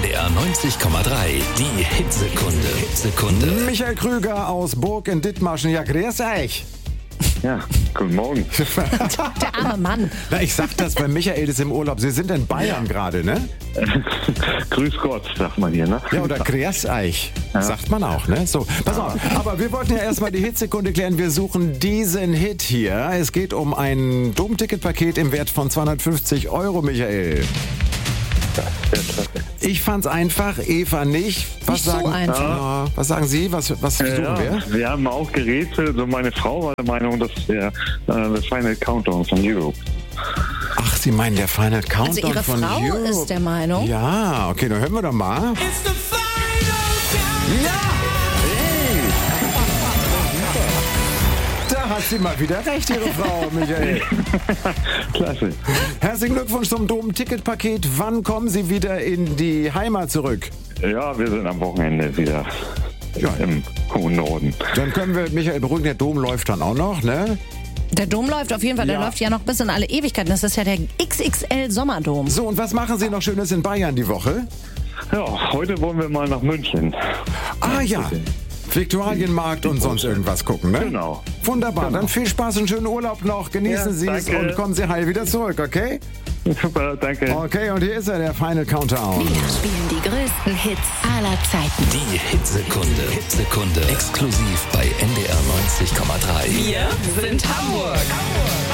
NDR 90,3, die Hitsekunde. Michael Krüger aus Burg in Dithmarschen. Ja, grüß euch. Ja, guten Morgen. Der arme Mann. Na, ich sag das, weil Michael ist im Urlaub. Sie sind in Bayern gerade, ne? Grüß Gott, sagt man hier, ne? Ja, oder grüß euch. Sagt man auch, ne? So, pass auf. Aber wir wollten ja erstmal die Hitsekunde klären. Wir suchen diesen Hit hier. Es geht um ein Domticketpaket im Wert von 250 €, Michael. Ich fand's einfach, Eva nicht. Nicht so einfach. Was sagen Sie? Was suchen wir? Wir haben auch gerätselt. So meine Frau war der Meinung, dass der Final Countdown von Europe. Ach, Sie meinen der Final Countdown Also Ihre von Frau Europe? ist der Meinung. Ja, okay, dann hören wir doch mal. Da hat sie mal wieder recht, Ihre Frau, Michael. Klasse. Herzlichen Glückwunsch zum Dom-Ticketpaket. Wann kommen Sie wieder in die Heimat zurück? Ja, wir sind am Wochenende wieder im hohen Norden. Dann können wir Michael beruhigen, der Dom läuft dann auch noch, ne? Der Dom läuft auf jeden Fall, der Ja. läuft ja noch bis in alle Ewigkeiten. Das ist ja der XXL Sommerdom. So, und was machen Sie noch Schönes in Bayern die Woche? Ja, heute wollen wir mal nach München. Ah ja, Viktualienmarkt und sonst irgendwas gucken, ne? Genau. Wunderbar, dann viel Spaß und schönen Urlaub noch. Genießen Ja, Sie es danke. und kommen Sie heil wieder zurück, okay? Super, danke. Okay, und hier ist er, der Final Countdown. Wir spielen die größten Hits aller Zeiten. Die Hitsekunde. Exklusiv bei NDR 90,3. Wir sind Hamburg.